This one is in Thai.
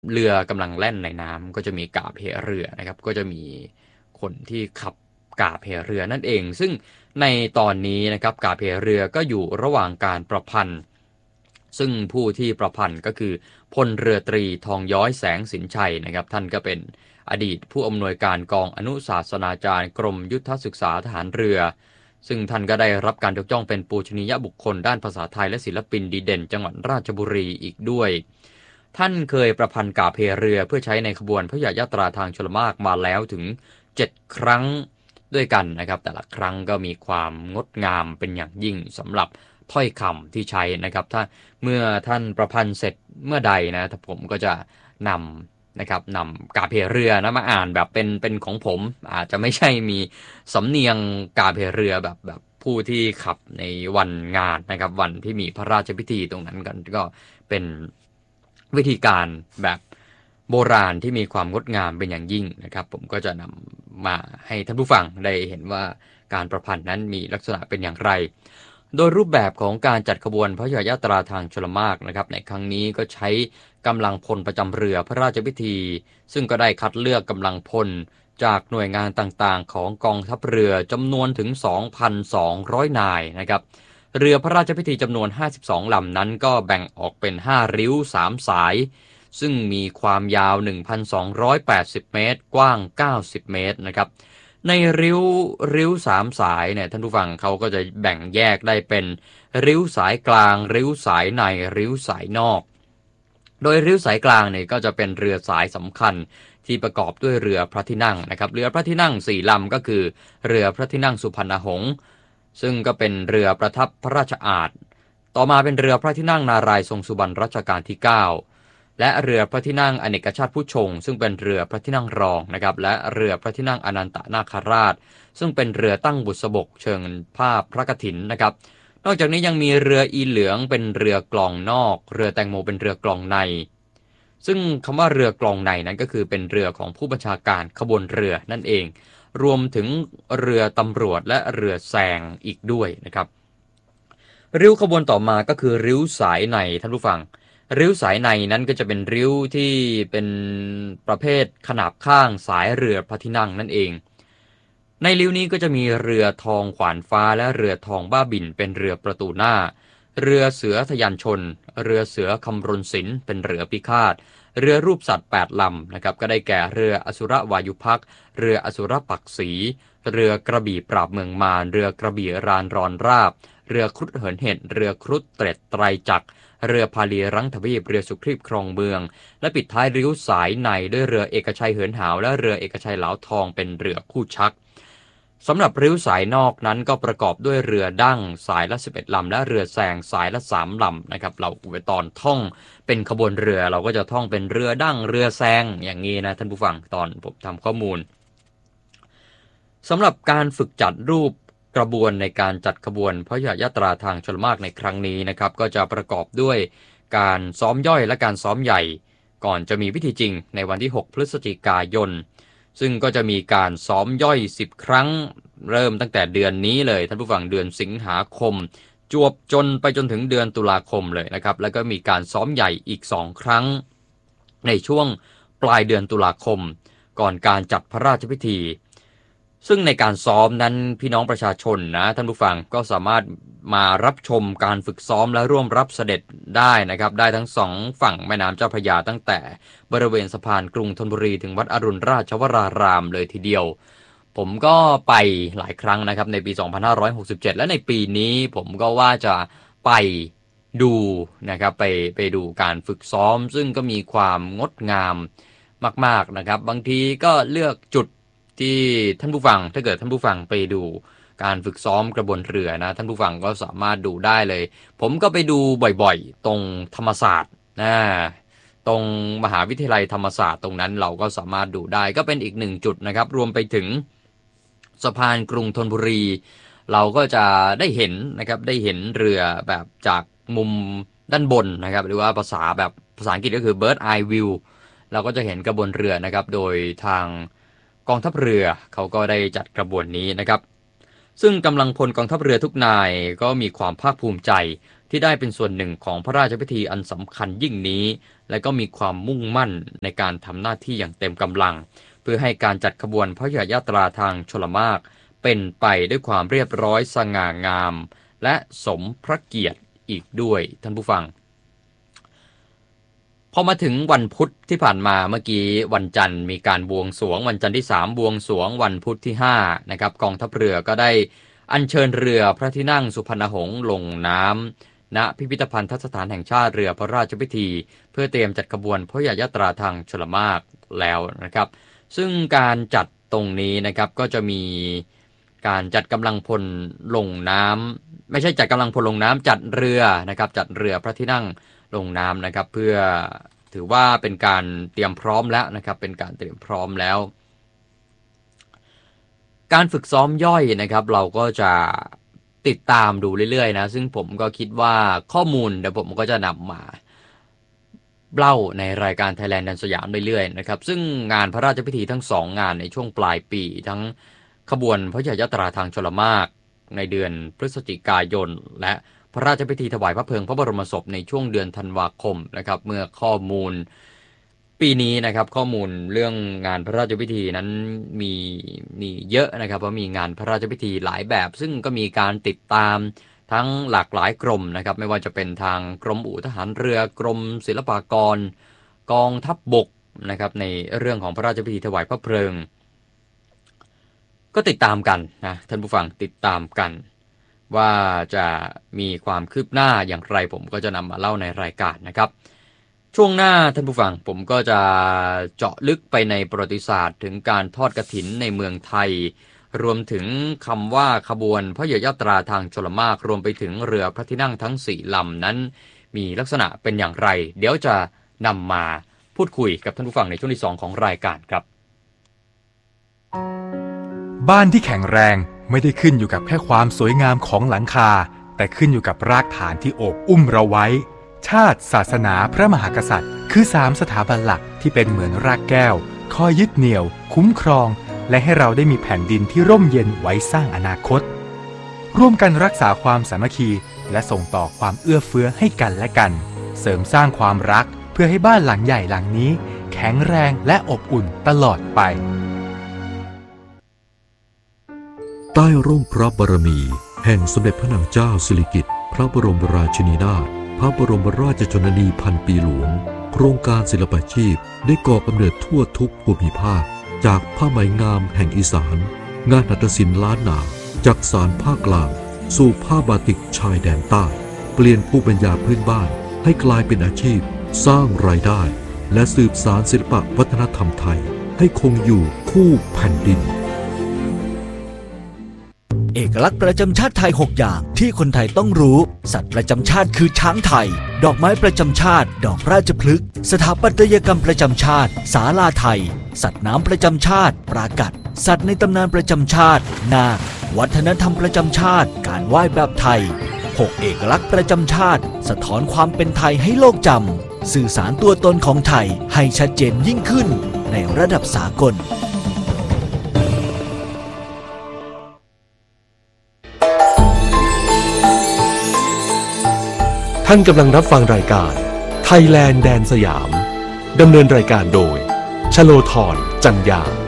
เรือกำลังแล่นในน้ำก็จะมีกาบเหเรือนะครับก็จะมีคนที่ขับกาบเหเรือนั่นเองซึ่งในตอนนี้นะครับกาบเหเรือก็อยู่ระหว่างการประพันธ์ซึ่งผู้ที่ประพันธ์ก็คือพลเรือตรีทองย้อยแสงสินชัยนะครับท่านก็เป็นอดีตผู้อำนวยการกองอนุศาสนาจารย์กรมยุทธศึกษาทหารเรือซึ่งท่านก็ได้รับการยกย่องเป็นปูชนียบุคคลด้านภาษาไทยและศิลปินดีเด่นจังหวัดราชบุรีอีกด้วยท่านเคยประพันธ์กาบเพเรือเพื่อใช้ในขบวนพระยาตราทางชลมารมาแล้วถึง7ครั้งด้วยกันนะครับแต่ละครั้งก็มีความงดงามเป็นอย่างยิ่งสำหรับถ้อยคำที่ใช้นะครับถ้าเมื่อท่านประพันธ์เสร็จเมื่อใดนะผมก็จะนนะครับนำกาเพเรือนะมาอ่านแบบเป็นของผมอาจจะไม่ใช่มีสำเนียงกาเพเรือแบบผู้ที่ขับในวันงานนะครับวันที่มีพระราชพิธีตรงนั้นกันก็เป็นวิธีการแบบโบราณที่มีความงดงามเป็นอย่างยิ่งนะครับผมก็จะนำมาให้ท่านผู้ฟังได้เห็นว่าการประพันธ์นั้นมีลักษณะเป็นอย่างไรโดยรูปแบบของการจัดขบวนพระยาตราทางชลมารนะครับในครั้งนี้ก็ใช้กำลังพลประจำเรือพระราชพิธีซึ่งก็ได้คัดเลือกกำลังพลจากหน่วยงานต่างๆของกองทัพเรือจำนวนถึง 2,200 นายนะครับเรือพระราชพิธีจำนวน52ลำนั้นก็แบ่งออกเป็น5ริ้ว3สายซึ่งมีความยาว 1,280 เมตรกว้าง90 เมตรนะครับในริ้ว3สายเนี่ยท่านผู้ฟังเขาก็จะแบ่งแยกได้เป็นริ้วสายกลางริ้วสายในริ้วสายนอกโดยริ้วสายกลางเนี่ยก็จะเป็นเรือสายสำคัญที่ประกอบด้วยเรือพระที่นั่งนะครับเรือพระที่นั่ง4ลำก็คือเรือพระที่นั่งสุพรรณหงษ์ซึ่งก็เป็นเรือประทับพระราชอาณต่อมาเป็นเรือพระที่นั่งนารายณ์ทรงสุบรรณรัชกาลที่9และเรือพระที่นั่งอเนกชาติผู้ชงซึ่งเป็นเรือพระที่นั่งรองนะครับและเรือพระที่นั่งอนันตนาคราชซึ่งเป็นเรือตั้งบุษบกเชิงภาพพระกฐินนะครับนอกจากนี้ยังมีเรืออีเหลืองเป็นเรือกลองนอกเรือแตงโมเป็นเรือกลองในซึ่งคำว่าเรือกลองในนั้นก็คือเป็นเรือของผู้บัญชาการขบวนเรือนั่นเองรวมถึงเรือตำรวจและเรือแซงอีกด้วยนะครับริ้วขบวนต่อมาก็คือริ้วสายในท่านผู้ฟังริ้วสายในนั้นก็จะเป็นริ้วที่เป็นประเภทขนาบข้างสายเรือพระที่นั่งนั่นเองในริ้วนี้ก็จะมีเรือทองขวานฟ้าและเรือทองบ้าบินเป็นเรือประตูหน้าเรือเสือทะยานชนเรือเสือคำรณศิลป์เป็นเรือพิฆาตเรือรูปสัตว์8ลำนะครับก็ได้แก่เรืออสุรวายุภักดิ์เรืออสุรปักษีเรือกระบี่ปราบเมืองมารเรือกระบี่รานรอนราบเรือครุฑเหินเห็ดเรือครุฑเตร็ดไตรจักรเรือพาลีรังทวีปเรือสุครีพครองเมืองและปิดท้ายริ้วสายในด้วยเรือเอกชัยเหินหาวและเรือเอกชัยเหลาทองเป็นเรือคู่ชักสำหรับริ้วสายนอกนั้นก็ประกอบด้วยเรือดั้งสายละ11ลำและเรือแซงสายละ3ลำนะครับเราไปตอนท่องเป็นขบวนเรือเราก็จะท่องเป็นเรือดั้งเรือแซงอย่างนี้นะท่านผู้ฟังตอนผมทำข้อมูลสำหรับการฝึกจัดรูปกระบวนในการจัดขบวนพระยุหยาตราทางชลมารในครั้งนี้นะครับก็จะประกอบด้วยการซ้อมย่อยและการซ้อมใหญ่ก่อนจะมีพิธีจริงในวันที่6พฤศจิกายนซึ่งก็จะมีการซ้อมย่อย10ครั้งเริ่มตั้งแต่เดือนนี้เลยท่านผู้ฟังเดือนสิงหาคมจวบจนไปจนถึงเดือนตุลาคมเลยนะครับแล้วก็มีการซ้อมใหญ่อีก2ครั้งในช่วงปลายเดือนตุลาคมก่อนการจัดพระราชพิธีซึ่งในการซ้อมนั้นพี่น้องประชาชนนะท่านผู้ฟังก็สามารถมารับชมการฝึกซ้อมและร่วมรับเสด็จได้นะครับได้ทั้ง2ฝั่งแม่น้ำเจ้าพระยาตั้งแต่บริเวณสะพานกรุงธนบุรีถึงวัดอรุณราชวรารามเลยทีเดียวผมก็ไปหลายครั้งนะครับในปี2567และในปีนี้ผมก็ว่าจะไปดูนะครับไปดูการฝึกซ้อมซึ่งก็มีความงดงามมากๆนะครับบางทีก็เลือกจุดที่ท่านผู้ฟังถ้าเกิดท่านผู้ฟังไปดูการฝึกซ้อมกระบวนเรือนะท่านผู้ฟังก็สามารถดูได้เลยผมก็ไปดูบ่อยๆตรงธรรมศาสตร์นะตรงมหาวิทยาลัยธรรมศาสตร์ตรงนั้นเราก็สามารถดูได้ก็เป็นอีก1จุดนะครับรวมไปถึงสะพานกรุงธนบุรีเราก็จะได้เห็นนะครับได้เห็นเรือแบบจากมุมด้านบนนะครับหรือว่าภาษาอังกฤษก็คือ bird eye view เราก็จะเห็นกระบวนเรือนะครับโดยทางกองทัพเรือเขาก็ได้จัดกระบวนนี้นะครับซึ่งกำลังพลกองทัพเรือทุกนายก็มีความภาคภูมิใจที่ได้เป็นส่วนหนึ่งของพระราชพิธีอันสำคัญยิ่งนี้และก็มีความมุ่งมั่นในการทำหน้าที่อย่างเต็มกำลังเพื่อให้การจัดขบวนพระยุหยาตราทางชลมารเป็นไปด้วยความเรียบร้อยสง่างามและสมพระเกียรติอีกด้วยท่านผู้ฟังพอมาถึงวันพุธที่ผ่านมาเมื่อกี้วันจันทร์มีการบวงสรวงวันจันทร์ที่3บวงสรวงวันพุธที่5นะครับกองทัพเรือก็ได้อัญเชิญเรือพระที่นั่งสุพรรณหงส์ลงน้ำณพิพิธภัณฑสถานแห่งชาติเรือพระราชพิธีเพื่อเตรียมจัดขบวนพระยุหยาตราทางชลมารแล้วนะครับซึ่งการจัดตรงนี้นะครับก็จะมีการจัดกำลังพลลงน้ำไม่ใช่จัดกำลังพลลงน้ำจัดเรือนะครับจัดเรือพระที่นั่งลงน้ำนะครับเพื่อถือว่าเป็นการเตรียมพร้อมแล้วนะครับเป็นการเตรียมพร้อมแล้วการฝึกซ้อมย่อยนะครับเราก็จะติดตามดูเรื่อยๆนะซึ่งผมก็คิดว่าข้อมูลเดี๋ยวผมก็จะนำมาเล่าในรายการ Thailand แดนสยามเรื่อยๆนะครับซึ่งงานพระราชพิธีทั้ง2งานในช่วงปลายปีทั้งขบวนพระยุหยาตราทางชลมารในเดือนพฤศจิกายนและพระราชพิธีถวายพระเพลิงพระบรมศพในช่วงเดือนธันวาคมนะครับเมื่อข้อมูลปีนี้นะครับข้อมูลเรื่องงานพระราชพิธีนั้นมีเยอะนะครับเพราะมีงานพระราชพิธีหลายแบบซึ่งก็มีการติดตามทั้งหลากหลายกรมนะครับไม่ว่าจะเป็นทางกรมอู่ทหารเรือกรมศิลปากรกองทัพบกนะครับในเรื่องของพระราชพิธีถวายพระเพลิงก็ติดตามกันนะท่านผู้ฟังติดตามกันว่าจะมีความคืบหน้าอย่างไรผมก็จะนำมาเล่าในรายการนะครับช่วงหน้าท่านผู้ฟังผมก็จะเจาะลึกไปในประวัติศาสตร์ถึงการทอดกฐินในเมืองไทยรวมถึงคำว่าขบวนพระยุหยาตราทางชลมารรวมไปถึงเรือพระที่นั่งทั้ง4ลำนั้นมีลักษณะเป็นอย่างไรเดี๋ยวจะนำมาพูดคุยกับท่านผู้ฟังในช่วงที่2ของรายการครับบ้านที่แข็งแรงไม่ได้ขึ้นอยู่กับแค่ความสวยงามของหลังคาแต่ขึ้นอยู่กับรากฐานที่โอบอุ้มเราไว้ชาติศาสนาพระมหากษัตริย์คือ3สถาบันหลักที่เป็นเหมือนรากแก้วคอยยึดเหนี่ยวคุ้มครองและให้เราได้มีแผ่นดินที่ร่มเย็นไว้สร้างอนาคตร่วมกันรักษาความสามัคคีและส่งต่อความเอื้อเฟื้อให้กันและกันเสริมสร้างความรักเพื่อให้บ้านหลังใหญ่หลังนี้แข็งแรงและอบอุ่นตลอดไปใต้ร่มพระบารมีแห่งสมเด็จพระนางเจ้าสิริกิติ์พระบรมราชินีนาถพระบรมราชชนนีพันปีหลวงโครงการศิลปาชีพได้ก่อกำเนิดทั่วทุกภูมิภาคจากผ้าไหมงามแห่งอีสานงานหัตถศิลป์ล้านนาจากสานภาคกลางสู่ผ้าบาติกชายแดนใต้เปลี่ยนภูมิปัญญาพื้นบ้านให้กลายเป็นอาชีพสร้างรายได้และสืบสานศิลปวัฒนธรรมไทยให้คงอยู่คู่แผ่นดินเอกลักษณ์ประจำชาติไทย6อย่างที่คนไทยต้องรู้สัตว์ประจำชาติคือช้างไทยดอกไม้ประจำชาติดอกราชพฤกษ์สถาปัตยกรรมประจำชาติศาลาไทยสัตว์น้ำประจำชาติปรากัดสัตว์ในตำนานประจำชาตินาควัฒนธรรมประจำชาติการไหว้แบบไทย6เอกลักษณ์ประจำชาติสะท้อนความเป็นไทยให้โลกจำสื่อสารตัวตนของไทยให้ชัดเจนยิ่งขึ้นในระดับสากลท่านกำลังรับฟังรายการ Thailand แดนสยามดำเนินรายการโดยชโลธร จันยา